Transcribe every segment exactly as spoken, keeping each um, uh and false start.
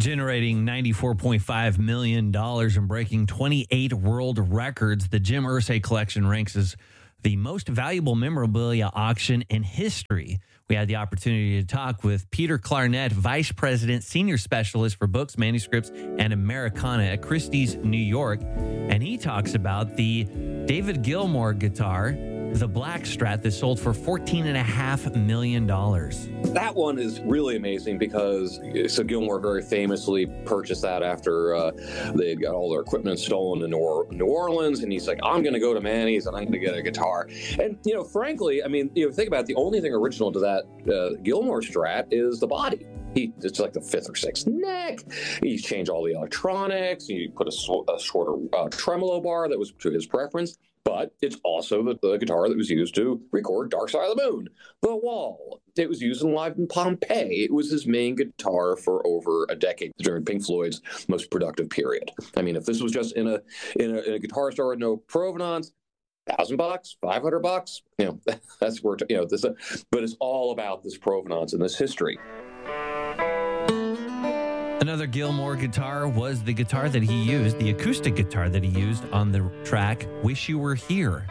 Generating ninety-four point five million dollars and breaking twenty-eight world records, the Jim Irsay collection ranks as the most valuable memorabilia auction in history. We had the opportunity to talk with Peter Clarnett, Vice President, Senior Specialist for Books, Manuscripts, and Americana at Christie's, New York. And he talks about the David Gilmour guitar, the Black Strat, that sold for fourteen point five million dollars. That one is really amazing because so Gilmour very famously purchased that after uh, they got all their equipment stolen in New Orleans, and he's like, I'm going to go to Manny's and I'm going to get a guitar. And, you know, frankly, I mean, you know, think about it, the only thing original to that uh, Gilmour Strat is the body. He, it's like the fifth or sixth neck. He's changed all the electronics. He put a, a shorter uh, tremolo bar that was to his preference. But it's also the, the guitar that was used to record Dark Side of the Moon, The Wall. It was used in Live in Pompeii. It was his main guitar for over a decade during Pink Floyd's most productive period. I mean, if this was just in a in a, in a guitar store with no provenance, thousand bucks, five hundred bucks, you know, that's where you know this. But it's all about this provenance and this history. Another Gilmour guitar was the guitar that he used, the acoustic guitar that he used on the track Wish You Were Here.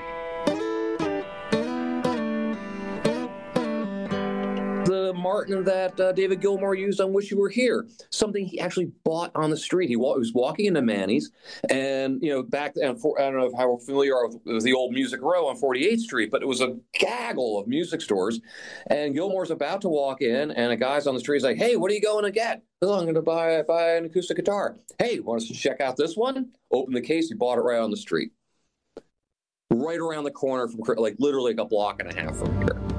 The Martin that uh, David Gilmour used on Wish You Were Here, something he actually bought on the street. He, wa- he was walking into Manny's, and, you know, back then, for, I don't know how familiar you are with, with the old Music Row on forty-eighth Street, but it was a gaggle of music stores, and Gilmour's about to walk in, and a guy's on the street is like, hey, what are you going to get? Oh, I'm going to buy, buy an acoustic guitar. Hey, want us to check out this one? Open the case, he bought it right on the street. Right around the corner from, like, literally like a block and a half from here.